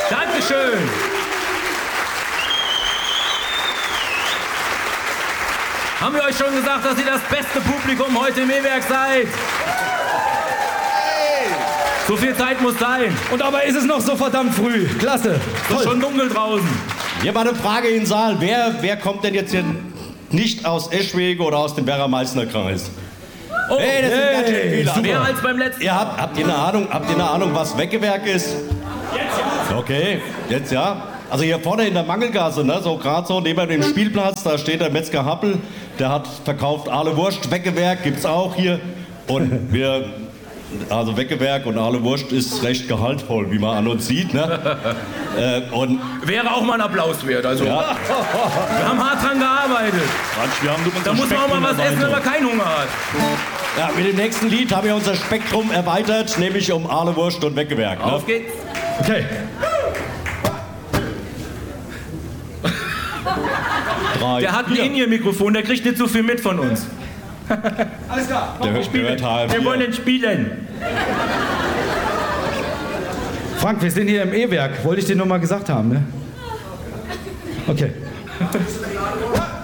Dankeschön. Haben wir euch schon gesagt, dass ihr das beste Publikum heute im E-Werk seid? So viel Zeit muss sein. Und dabei ist es noch so verdammt früh. Klasse. Es ist schon dunkel draußen. Hier mal eine Frage in den Saal. Wer kommt denn jetzt hier nicht aus Eschwege oder aus dem Werra-Meißner-Kreis? Oh, Hey, das sind ganz schön viele. mehr als beim letzten Mal. Habt ihr eine Ahnung, was Weckewerk ist? Jetzt ja. Okay, jetzt ja. Also hier vorne in der Mangelgasse, ne, so gerade so neben dem Spielplatz, da steht der Metzger Happel, der hat verkauft Ahle Wurst, Weckewerk gibt's auch hier. Und also Weckewerk und Ahle Wurst ist recht gehaltvoll, wie man an uns sieht. Ne? Und wäre auch mal ein Applaus wert. Also. Ja. Wir haben hart dran gearbeitet. Da muss man auch mal was essen, wenn man keinen Hunger hat. Ja, mit dem nächsten Lied haben wir unser Spektrum erweitert, nämlich um Ahle Wurst und Weckewerk. Ne? Auf geht's. Okay. 3, Der hat ein 4. In-Ear-Mikrofon, der kriegt nicht so viel mit von uns. Alles klar. Der hört halb. Wir wollen spielen. Frank, wir sind hier im E-Werk. Wollte ich dir nur mal gesagt haben, ne? Okay.